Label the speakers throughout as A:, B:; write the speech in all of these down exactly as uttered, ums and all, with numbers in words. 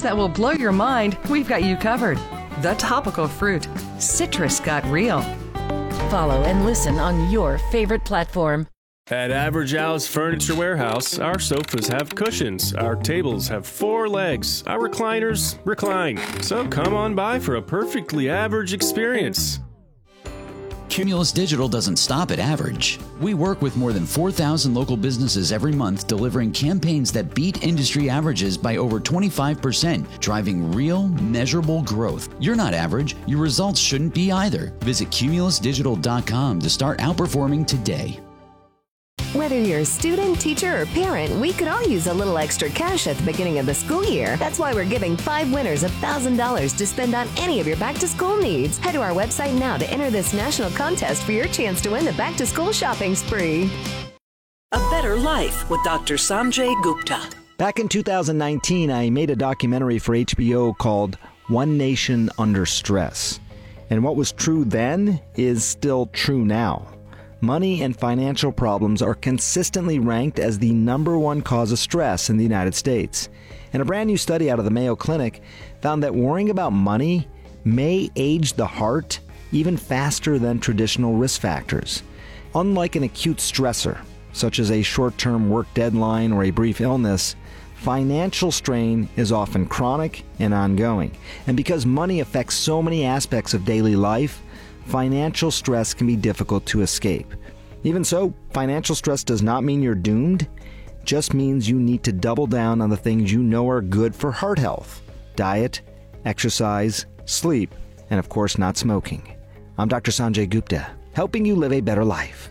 A: that will blow your mind, we've got you covered. The Topical Fruit. Citrus got real.
B: Follow and listen on your favorite platform.
C: At Average Al's Furniture Warehouse, our sofas have cushions, our tables have four legs, our recliners recline. So come on by for a perfectly average experience.
D: Cumulus Digital doesn't stop at average. We work with more than four thousand local businesses every month, delivering campaigns that beat industry averages by over twenty-five percent, driving real, measurable growth. You're not average. Your results shouldn't be either. Visit cumulus digital dot com to start outperforming today.
E: Whether you're a student, teacher, or parent, we could all use a little extra cash at the beginning of the school year. That's why we're giving five winners one thousand dollars to spend on any of your back-to-school needs. Head to our website now to enter this national contest for your chance to win the back-to-school shopping spree.
F: A Better Life with Doctor Sanjay Gupta.
G: Back in two thousand nineteen, I made a documentary for H B O called One Nation Under Stress. And what was true then is still true now. Money and financial problems are consistently ranked as the number one cause of stress in the United States. And a brand new study out of the Mayo Clinic found that worrying about money may age the heart even faster than traditional risk factors. Unlike an acute stressor, such as a short-term work deadline or a brief illness, financial strain is often chronic and ongoing. And because money affects so many aspects of daily life, financial stress can be difficult to escape. Even so, financial stress does not mean you're doomed. It just means you need to double down on the things you know are good for heart health: diet, exercise, sleep, and of course not smoking. I'm Doctor Sanjay Gupta, helping you live a better life.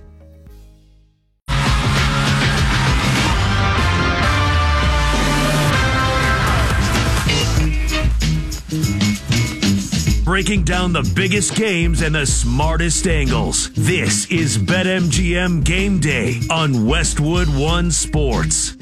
H: Breaking down the biggest games and the smartest angles. This is BetMGM Game Day on Westwood One Sports.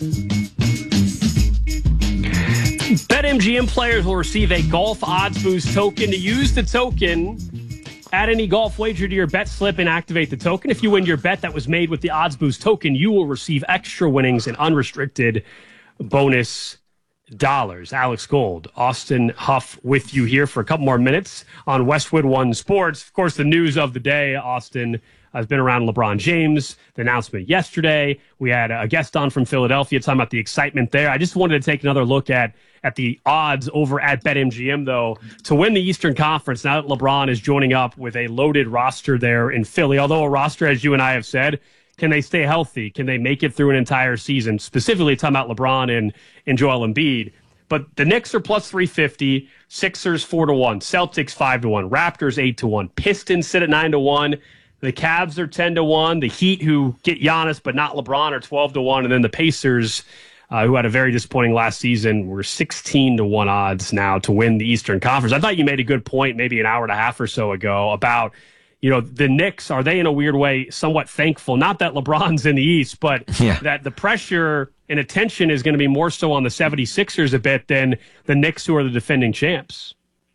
I: BetMGM players will receive a Golf Odds Boost token. To use the token, add any golf wager to your bet slip and activate the token. If you win your bet that was made with the Odds Boost token, you will receive extra winnings and unrestricted bonus dollars. Alex Gold, Austin Huff with you here for a couple more minutes on Westwood One Sports. Of course, the news of the day, Austin, has been around LeBron James, the announcement yesterday. We had a guest on from Philadelphia talking about the excitement there. I just wanted to take another look at at the odds over at BetMGM, though, to win the Eastern Conference now that LeBron is joining up with a loaded roster there in Philly. Although a roster, as you and I have said, can they stay healthy? Can they make it through an entire season? Specifically, talking about LeBron and, and Joel Embiid. But the Knicks are plus three fifty, Sixers four to one, Celtics five to one, Raptors eight to one, Pistons sit at nine to one, the Cavs are ten to one, the Heat, who get Giannis but not LeBron, are twelve to one, and then the Pacers, uh, who had a very disappointing last season, were sixteen to one odds now to win the Eastern Conference. I thought you made a good point maybe an hour and a half or so ago about, you know, the Knicks, are they in a weird way somewhat thankful? Not that LeBron's in the East, but yeah. that the pressure and attention is going to be more so on the seventy-sixers a bit than the Knicks, who are the defending champs.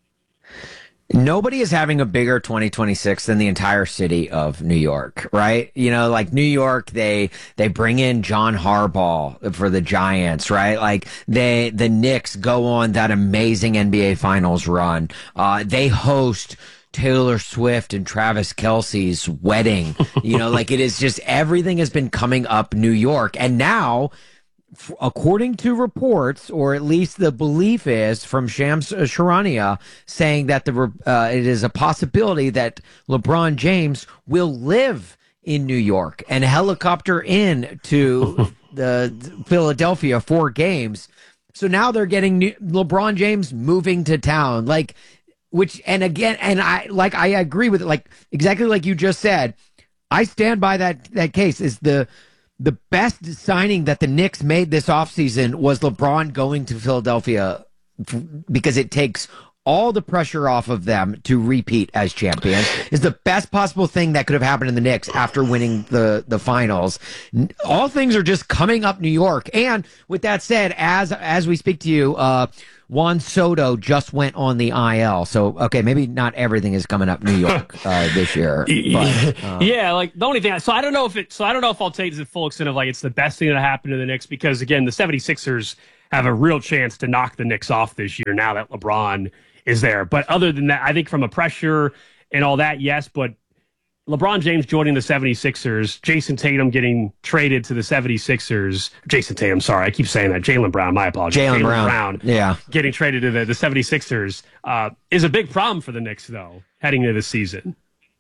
J: Nobody is having a bigger twenty twenty-six than the entire city of New York, right? You know, like New York, they they bring in John Harbaugh for the Giants, right? Like they the Knicks go on that amazing N B A Finals run. Uh, they host Taylor Swift and Travis Kelce's wedding. You know, like it is just everything has been coming up New York. And now, f- according to reports, or at least the belief is from Shams Charania, saying that the uh, it is a possibility that LeBron James will live in New York and helicopter in to the Philadelphia for games. So now they're getting new- LeBron James moving to town. Like, Which, and again, and I, like, I agree with it, like, exactly like you just said. I stand by that, that case. Is the, the best signing that the Knicks made this offseason was LeBron going to Philadelphia, because it takes all the pressure off of them to repeat as champions. Is the best possible thing that could have happened in the Knicks after winning the, the finals. All things are just coming up New York. And with that said, as, as we speak to you, uh, Juan Soto just went on the I L. So, okay, maybe not everything is coming up New York uh, this year. But, uh,
I: yeah, like the only thing, so I don't know if it, so I don't know if I'll take the full extent of like it's the best thing that happened to the Knicks, because again, the seventy-sixers have a real chance to knock the Knicks off this year now that LeBron is there. But other than that, I think from a pressure and all that, yes, but LeBron James joining the seventy-sixers, Jason Tatum getting traded to the seventy-sixers. Jason Tatum, sorry, I keep saying that. Jaylen Brown, my apologies.
J: Jaylen Brown.
I: Brown
J: yeah.
I: getting traded to the, the seventy-sixers uh, is a big problem for the Knicks, though, heading into the season.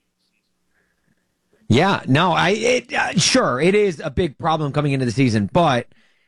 J: Yeah, no, I it, uh, sure, it is a big problem coming into the season, but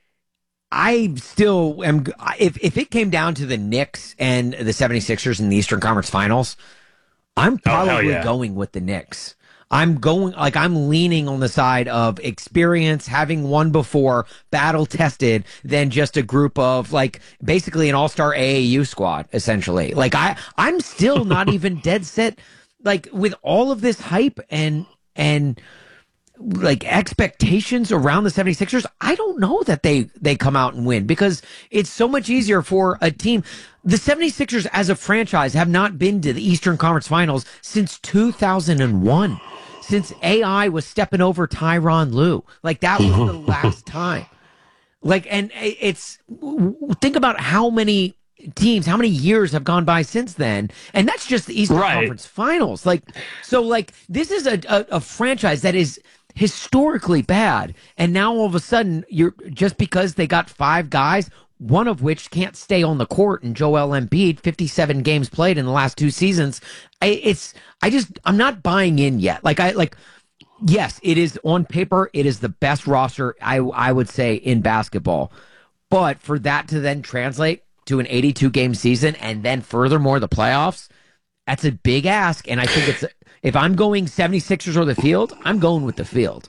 J: I still am. If, if it came down to the Knicks and the seventy-sixers in the Eastern Conference Finals, I'm probably oh, yeah. going with the Knicks. I'm going, like, I'm leaning on the side of experience, having won before, battle tested, than just a group of, like, basically an all-star A A U squad, essentially. Like, I, I'm still not even dead set, like, with all of this hype and, and, like, expectations around the seventy-sixers, I don't know that they, they come out and win, because it's so much easier for a team. The seventy-sixers as a franchise have not been to the Eastern Conference Finals since two thousand one. Since A I was stepping over Tyronn Lue. Like, that was the last time. Like, and it's, think about how many teams, how many years have gone by since then. And that's just the Eastern right. Conference Finals. Like, so, like, this is a, a, a franchise that is historically bad. And now all of a sudden, you're just because they got five guys, one of which can't stay on the court, and Joel Embiid, fifty-seven games played in the last two seasons. I, it's, I just, I'm not buying in yet. Like, I, like, yes, it is on paper, it is the best roster, I, I would say, in basketball. But for that to then translate to an eighty-two game season and then furthermore the playoffs, that's a big ask. And I think it's, if I'm going seventy-sixers or the field, I'm going with the field.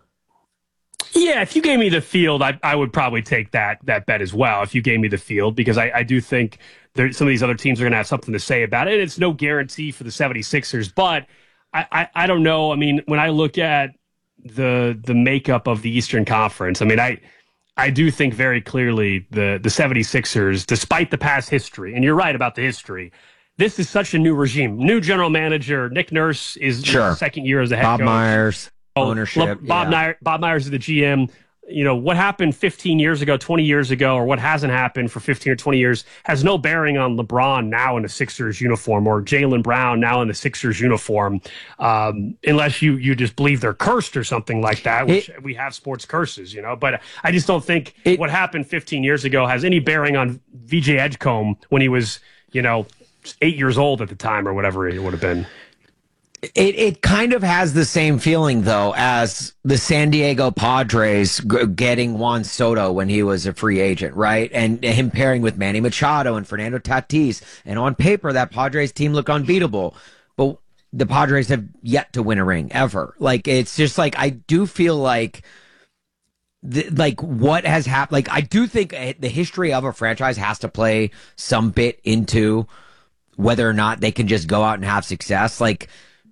I: Yeah, if you gave me the field, I, I would probably take that that bet as well, if you gave me the field, because I, I do think there, some of these other teams are going to have something to say about it. And it's no guarantee for the seventy-sixers, but I, I, I don't know. I mean, when I look at the the makeup of the Eastern Conference, I mean, I I do think very clearly the, the seventy-sixers, despite the past history, and you're right about the history, this is such a new regime. New general manager, Nick Nurse is
J: sure.
I: his second year as a head
J: Bob
I: coach.
J: Bob Myers. Ownership.
I: Bob,
J: yeah.
I: Meyer, Bob Myers is the G M. You know, what happened fifteen years ago, twenty years ago, or what hasn't happened for fifteen or twenty years has no bearing on LeBron now in a Sixers uniform, or Jaylen Brown now in the Sixers uniform, um, unless you, you just believe they're cursed or something like that, which it, we have sports curses, you know. But I just don't think it, what happened fifteen years ago has any bearing on V J Edgecombe when he was, you know, eight years old at the time or whatever it would have been.
J: It it kind of has the same feeling, though, as the San Diego Padres g- getting Juan Soto when he was a free agent, right? And him pairing with Manny Machado and Fernando Tatis. And on paper, that Padres team looked unbeatable. But the Padres have yet to win a ring, ever. Like, it's just like, I do feel like, the, like, what has happened, like, I do think the history of a franchise has to play some bit into whether or not they can just go out and have success. Like,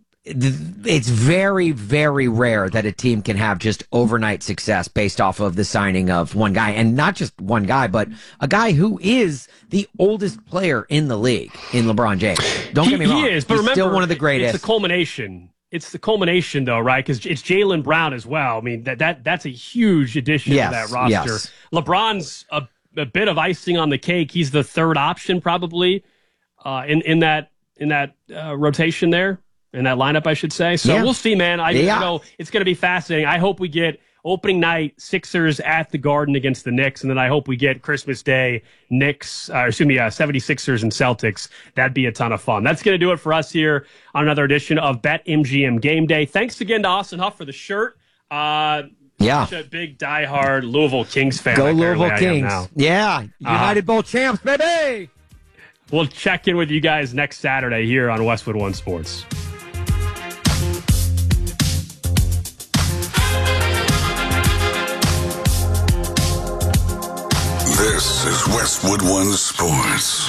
J: it's very, very rare that a team can have just overnight success based off of the signing of one guy, and not just one guy, but a guy who is the oldest player in the league in LeBron James. Don't
I: he,
J: get me wrong.
I: He is, but
J: He's
I: remember,
J: still one of the greatest.
I: It's the culmination. It's the culmination, though, right? Because it's Jaylen Brown as well. I mean, that that that's a huge addition
J: yes,
I: to that roster.
J: Yes.
I: LeBron's a, a bit of icing on the cake. He's the third option, probably, uh, in in that in that uh, rotation there. In that lineup, I should say. So yeah. We'll see, man. I yeah. you know it's going to be fascinating. I hope we get opening night Sixers at the Garden against the Knicks, and then I hope we get Christmas Day Knicks, uh, excuse me, uh, seventy-sixers and Celtics. That'd be a ton of fun. That's going to do it for us here on another edition of BetMGM Game Day. Thanks again to Austin Huff for the shirt. Uh,
J: yeah,
I: such a big diehard Louisville Kings fan.
J: Go Louisville Kings. Yeah, United uh, Bowl champs, baby.
I: We'll check in with you guys next Saturday here on Westwood One Sports.
K: This is Westwood One Sports.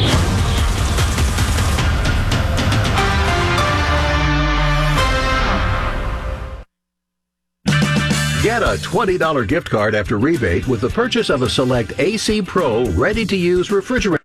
L: Get a twenty dollars gift card after rebate with the purchase of a select A C Pro ready-to-use refrigerator.